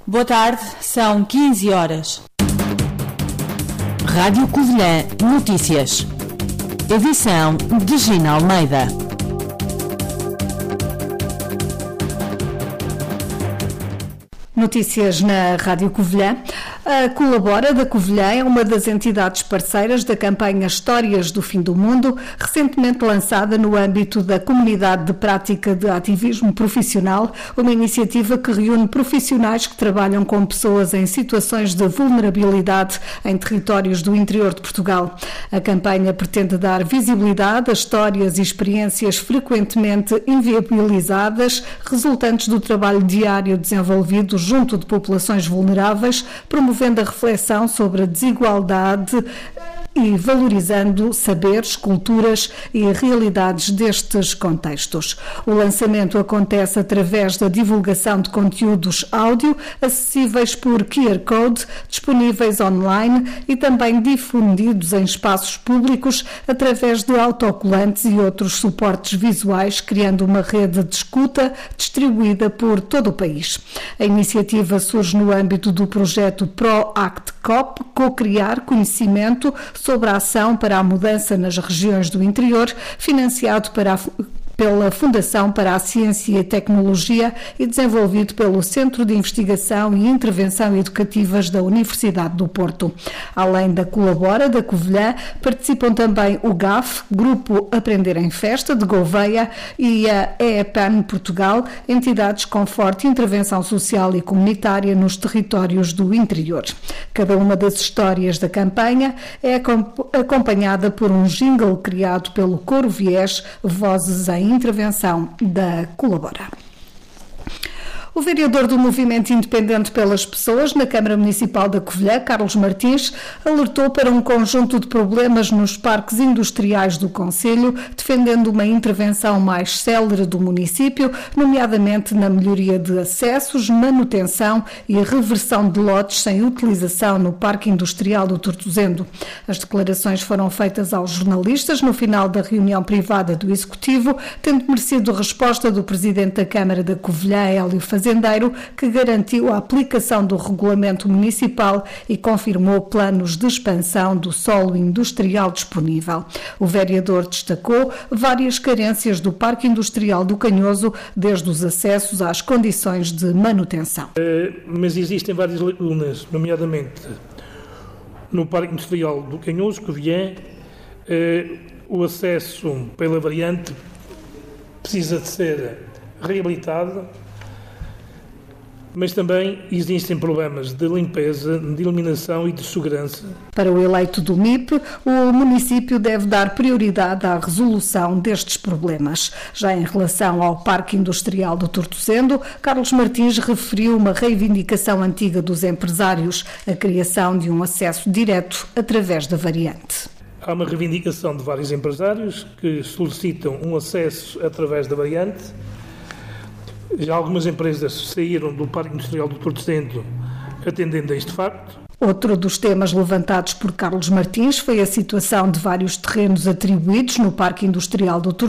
Boa tarde, são 15 horas. Rádio Covilhã Notícias. Edição de Gina Almeida. Notícias na Rádio Covilhã. A Colabora da Covilhã é uma das entidades parceiras da campanha Histórias do Fim do Mundo, recentemente lançada no âmbito da Comunidade de Prática de Ativismo Profissional, uma iniciativa que reúne profissionais que trabalham com pessoas em situações de vulnerabilidade em territórios do interior de Portugal. A campanha pretende dar visibilidade a histórias e experiências frequentemente inviabilizadas, resultantes do trabalho diário desenvolvido junto de populações vulneráveis, promovendo a reflexão sobre a desigualdade e valorizando saberes, culturas e realidades destes contextos. O lançamento acontece através da divulgação de conteúdos áudio acessíveis por QR Code, disponíveis online e também difundidos em espaços públicos através de autocolantes e outros suportes visuais, criando uma rede de escuta distribuída por todo o país. A iniciativa surge no âmbito do projeto ProAct COP, co-criar conhecimento sobre a ação para a mudança nas regiões do interior, financiado pela Fundação para a Ciência e a Tecnologia e desenvolvido pelo Centro de Investigação e Intervenção Educativas da Universidade do Porto. Além da Colabora da Covilhã, participam também o GAF, Grupo Aprender em Festa, de Gouveia, e a EEPAN Portugal, entidades com forte intervenção social e comunitária nos territórios do interior. Cada uma das histórias da campanha é acompanhada por um jingle criado pelo Coro Viés, Vozes em Intervenção da Colabora. O vereador do Movimento Independente pelas Pessoas na Câmara Municipal da Covilhã, Carlos Martins, alertou para um conjunto de problemas nos parques industriais do concelho, defendendo uma intervenção mais célere do município, nomeadamente na melhoria de acessos, manutenção e reversão de lotes sem utilização no Parque Industrial do Tortozendo. As declarações foram feitas aos jornalistas no final da reunião privada do Executivo, tendo merecido resposta do Presidente da Câmara da Covilhã, Hélio Fazendeiro, que garantiu a aplicação do regulamento municipal e confirmou planos de expansão do solo industrial disponível. O vereador destacou várias carências do Parque Industrial do Canhoso, desde os acessos às condições de manutenção. Mas existem várias lacunas, nomeadamente no Parque Industrial do Canhoso, Covilhã, o acesso pela variante precisa de ser reabilitado, mas também existem problemas de limpeza, de iluminação e de segurança. Para o eleito do MIP, o município deve dar prioridade à resolução destes problemas. Já em relação ao Parque Industrial do Tortozendo, Carlos Martins referiu uma reivindicação antiga dos empresários, a criação de um acesso direto através da variante. Há uma reivindicação de vários empresários que solicitam um acesso através da variante. Já algumas empresas saíram do Parque Industrial do Tortozendo atendendo a este facto. Outro dos temas levantados por Carlos Martins foi a situação de vários terrenos atribuídos no Parque Industrial do Tortozendo